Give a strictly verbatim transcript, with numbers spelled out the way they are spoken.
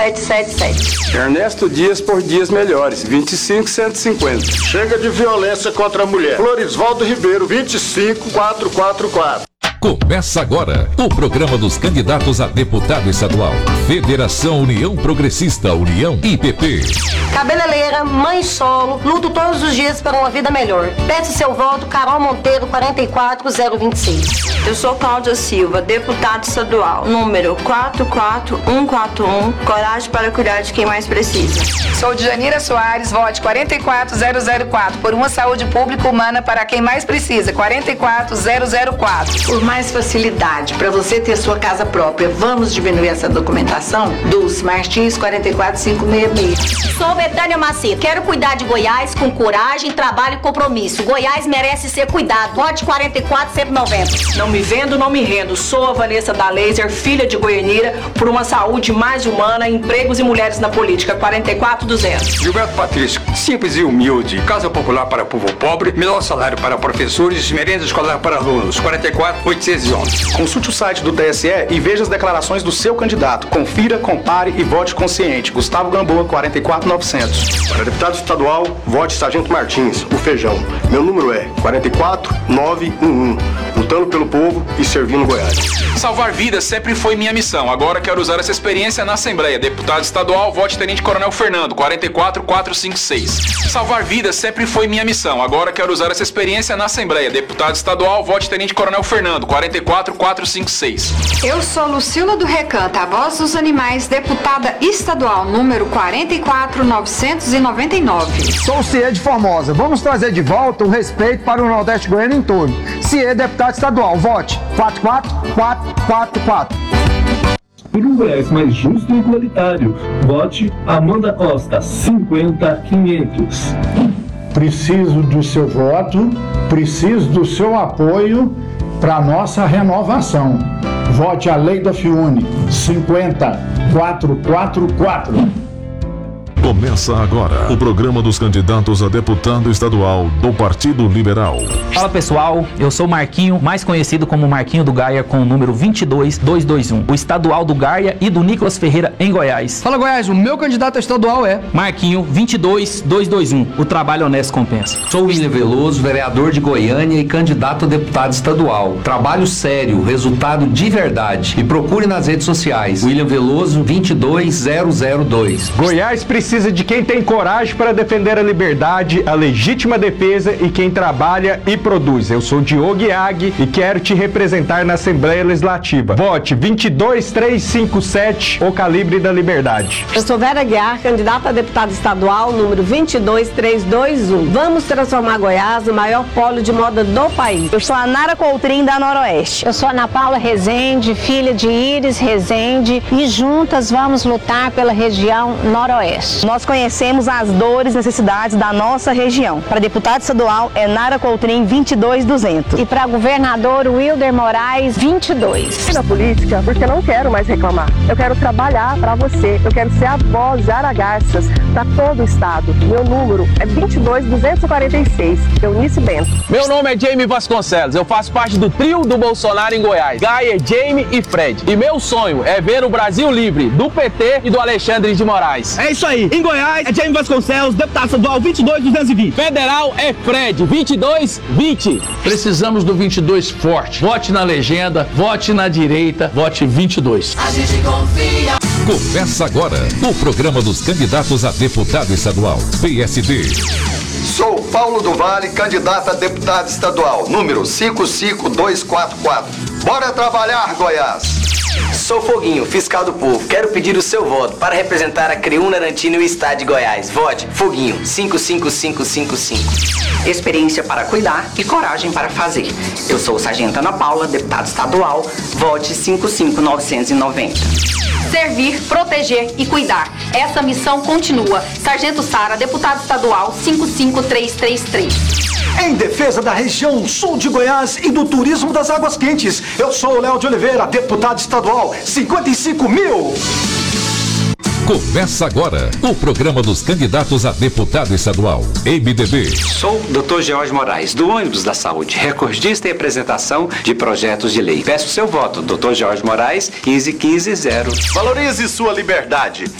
sete sete sete. Ernesto Dias por Dias Melhores, vinte e cinco, cento e cinquenta. Chega de violência contra a mulher. Florisvaldo Ribeiro, vinte e cinco, quatrocentos e quarenta e quatro. Começa agora o programa dos candidatos a deputado estadual. Federação União Progressista, União I P P. Cabeleireira, mãe solo, luto todos os dias para uma vida melhor. Peço seu voto, Carol Monteiro, quarenta e quatro, zero vinte e seis. Eu sou Cláudia Silva, deputada estadual, número quatro quatro um quatro um, coragem para cuidar de quem mais precisa. Sou Djanira Soares, vote quarenta e quatro zero zero quatro, por uma saúde pública humana para quem mais precisa, quarenta e quatro zero zero quatro. Por mais facilidade para você ter sua casa própria, vamos diminuir essa documentação? Dulce Martins, quarenta e quatro cinco seis seis. Sou Betânia Macedo, quero cuidar de Goiás com coragem, trabalho e compromisso. Goiás merece ser cuidado, vote quarenta e quatro cento e noventa. Não me vendo, não me rendo. Sou a Vanessa da Laser, filha de Goianira, por uma saúde mais humana, empregos e mulheres na política, quarenta e quatro duzentos. Gilberto Patrício, simples e humilde, casa popular para povo pobre, melhor salário para professores, merenda escolar para alunos, quarenta e quatro oitocentos e onze. Consulte o site do T S E e veja as declarações do seu candidato. Confira, compare e vote consciente. Gustavo Gamboa, quarenta e quatro novecentos. Para deputado estadual, vote Sargento Martins, o Feijão. Meu número é quarenta e quatro nove um um. Lutando pelo povo e servindo Goiás. Salvar vidas sempre foi minha missão. Agora quero usar essa experiência na Assembleia. Deputado estadual, vote Tenente Coronel Fernando, quarenta e quatro quatrocentos e cinquenta e seis. Salvar vidas sempre foi minha missão. Agora quero usar essa experiência na Assembleia. Deputado estadual, vote Tenente Coronel Fernando, quarenta e quatro quatrocentos e cinquenta e seis. Eu sou Lucila do Recanto, a voz dos animais, deputada estadual, número quarenta e quatro novecentos e noventa e nove. Sou o Ciê de Formosa. Vamos trazer de volta o respeito para o Nordeste Goiano em todo. Ciê, deputado estadual, vote quatro quatro quatro quatro quatro. Por um Goiás mais justo e igualitário, vote Amanda Costa, cinquenta quinhentos. Preciso do seu voto, preciso do seu apoio para a nossa renovação. Vote a lei da Fiune, cinquenta quatrocentos e quarenta e quatro. Começa agora o programa dos candidatos a deputado estadual do Partido Liberal. Fala pessoal, eu sou Marquinho, mais conhecido como Marquinho do Gaia, com o número vinte e dois dois dois um, o estadual do Gaia e do Nicolas Ferreira em Goiás. Fala Goiás, o meu candidato estadual é Marquinho vinte e dois dois dois um, o trabalho honesto compensa. Sou William Veloso, vereador de Goiânia e candidato a deputado estadual. Trabalho sério, resultado de verdade. E procure nas redes sociais, William Veloso vinte e dois zero zero dois. Goiás precisa Precisa de quem tem coragem para defender a liberdade, a legítima defesa e quem trabalha e produz. Eu sou Diogo Iag e quero te representar na Assembleia Legislativa. Vote vinte e dois trezentos e cinquenta e sete, o calibre da liberdade. Eu sou Vera Guiar, candidata a deputada estadual, número vinte e dois trezentos e vinte e um. Vamos transformar Goiás no maior polo de moda do país. Eu sou a Nara Coutrin, da Noroeste. Eu sou Ana Paula Rezende, filha de Iris Rezende, e juntas vamos lutar pela região Noroeste. Nós conhecemos as dores e necessidades da nossa região. Para deputado estadual é Nara Coutrin, vinte e dois duzentos. E para governador Wilder Moraes, vinte e dois. Na política, porque eu não quero mais reclamar. Eu quero trabalhar para você. Eu quero ser a voz de Aragarças para todo o estado. Meu número é vinte e dois duzentos e quarenta e seis. Eunice Bento. Meu nome é Jamie Vasconcelos. Eu faço parte do trio do Bolsonaro em Goiás. Gaia, Jamie e Fred. E meu sonho é ver o Brasil livre do P T e do Alexandre de Moraes. É isso aí. Em Goiás é Jamie Vasconcelos, deputado estadual vinte e dois duzentos e vinte. Federal é Fred, vinte e dois vinte. Precisamos do vinte e dois forte. Vote na legenda, vote na direita, vote vinte e dois. A gente confia. Começa agora o programa dos candidatos a deputado estadual, P S D. Sou Paulo do Vale, candidato a deputado estadual, número cinco cinco dois quatro quatro. Bora trabalhar, Goiás! Sou Foguinho, fiscal do povo. Quero pedir o seu voto para representar a Creúna, Arantino e o estado de Goiás. Vote Foguinho, cinco cinco cinco cinco cinco. Experiência para cuidar e coragem para fazer. Eu sou o Sargento Ana Paula, deputado estadual. Vote cinco cinco novecentos e noventa. Servir, proteger e cuidar. Essa missão continua. Sargento Sara, deputado estadual, cinco cinco três três três. Em defesa da região sul de Goiás e do turismo das águas quentes, eu sou o Léo de Oliveira, deputado estadual, cinquenta e cinco mil. Começa agora o programa dos candidatos a deputado estadual, M D B. Sou doutor George Moraes, do ônibus da saúde, recordista em apresentação de projetos de lei. Peço seu voto, doutor George Moraes, quinze quinze zero. Valorize sua liberdade.